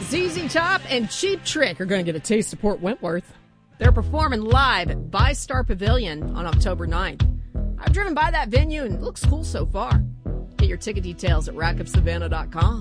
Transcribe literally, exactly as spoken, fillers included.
Z Z Top and Cheap Trick are going to get a taste of Port Wentworth. They're performing live at Bi-Star Pavilion on October ninth. I've driven by that venue and it looks cool so far. Get your ticket details at rack up savannah dot com.